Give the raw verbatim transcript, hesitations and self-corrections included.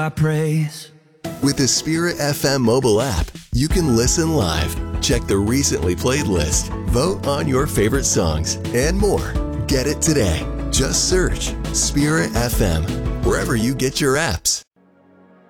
I praise. With the Spirit F M mobile app, you can listen live, check the recently played list, vote on your favorite songs, and more. Get it today. Just search Spirit F M wherever you get your apps.